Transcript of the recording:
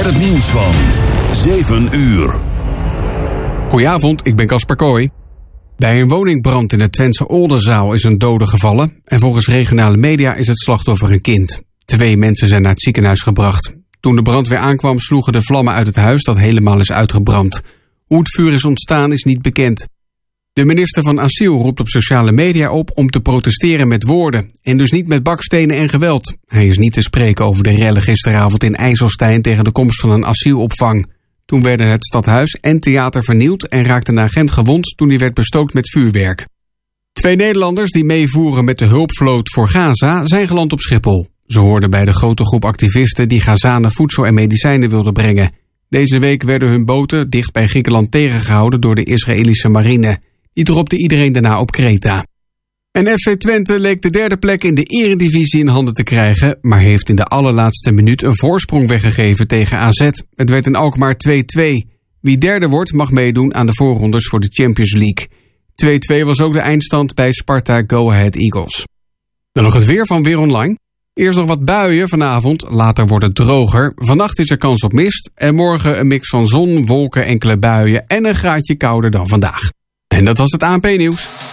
het nieuws van 7 uur. Goedenavond, ik ben Casper Kooi. Bij een woningbrand in het Twentse Oldenzaal is een dode gevallen en volgens regionale media is het slachtoffer een kind. 2 mensen zijn naar het ziekenhuis gebracht. Toen de brandweer aankwam sloegen de vlammen uit het huis dat helemaal is uitgebrand. Hoe het vuur is ontstaan is niet bekend. De minister van Asiel roept op sociale media op om te protesteren met woorden en dus niet met bakstenen en geweld. Hij is niet te spreken over de rellen gisteravond in IJsselstein tegen de komst van een asielopvang. Toen werden het stadhuis en theater vernield en raakte een agent gewond toen hij werd bestookt met vuurwerk. 2 Nederlanders die meevoeren met de hulpvloot voor Gaza zijn geland op Schiphol. Ze hoorden bij de grote groep activisten die Gazanen voedsel en medicijnen wilden brengen. Deze week werden hun boten dicht bij Griekenland tegengehouden door de Israëlische marine. Die dropte iedereen daarna op Kreta. En FC Twente leek de 3e plek in de eredivisie in handen te krijgen, maar heeft in de allerlaatste minuut een voorsprong weggegeven tegen AZ. Het werd in Alkmaar 2-2. Wie derde wordt mag meedoen aan de voorrondes voor de Champions League. 2-2 was ook de eindstand bij Sparta Go Ahead Eagles. Dan nog het weer van Weer Online. Eerst nog wat buien vanavond, later wordt het droger. Vannacht is er kans op mist en morgen een mix van zon, wolken, enkele buien en een graadje kouder dan vandaag. En dat was het ANP-nieuws.